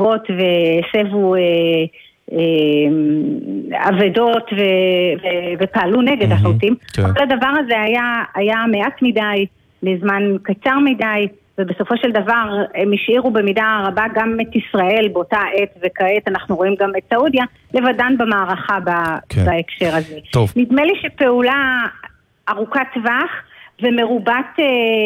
ישירות והסבו עבדות ופעלו נגד החות'ים. אבל הדבר הזה היה מעט מדי, לזמן קצר מדי, ובסופו של דבר הם השאירו במידה רבה גם את ישראל באותה עת, וכעת אנחנו רואים גם את סעודיה, לבדן במערכה בהקשר הזה. טוב. נדמה לי שפעולה ארוכת טווח ומרובת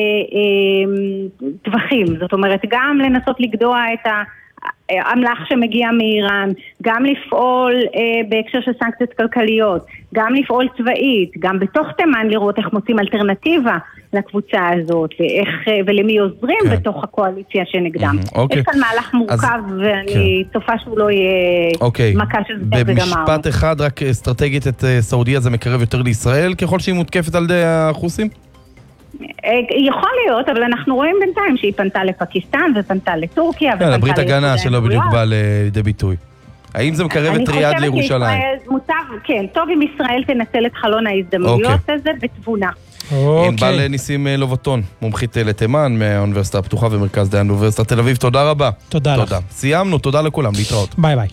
טווחים, זאת אומרת גם לנסות לגדוע את האמל"ח שמגיע מאיראן, גם לפעול בהקשר של סנקציות כלכליות, גם לפעול צבאית, גם בתוך תימן לראות איך מוצאים אלטרנטיבה לקבוצה הזאת, ולמי עוזרים בתוך הקואליציה שנגדם. יש כאן מהלך מורכב, ואני צופה שהוא לא יהיה מכה של זה וגמר. במשפט אחד, רק אסטרטגית את סעודיה זה מקרב יותר לישראל, ככל שהיא מותקפת על ידי החות'ים? יכול להיות, אבל אנחנו רואים בינתיים שהיא פנתה לפקיסטן ופנתה לטורקיה. הברית הגנה שלא בדיוק באה לידי ביטוי. האם זה מקרב את ריאד לירושלים? כן, טוב אם ישראל תנצל את חלון ההזדמנויות הזה בתבונה. ענבל ניסים לובטון, מומחית לתימן מהאוניברסיטה הפתוחה ומרכז דיין באוניברסיטת תל אביב, תודה רבה. תודה לך. סיימנו, תודה לכולם, להתראות. ביי ביי.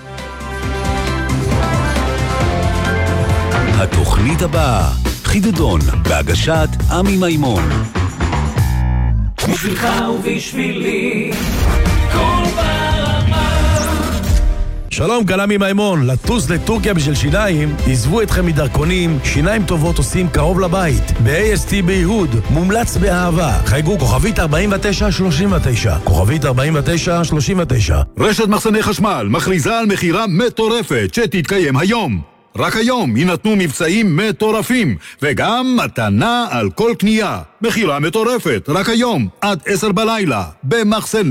התוכנית הבאה, חידודון, בהגשת עמי מימון. בשבילך ובשבילי, כל ברמה. שלום, כאן עמי מימון. לטוס לטורקיה בשביל שיניים, עזבו אתכם מדרכונים, שיניים טובות עושים קרוב לבית. ב-AST ביהוד, מומלץ באהבה. חייגו כוכבית 4939, כוכבית 4939. רשת מחסני חשמל מכריזה על מחירה מטורפת שתתקיים היום. רק היום יינתנו מבצעים מטורפים, וגם מתנה על כל קנייה. מחירה מטורפת, רק היום, עד 10 בלילה, במחסני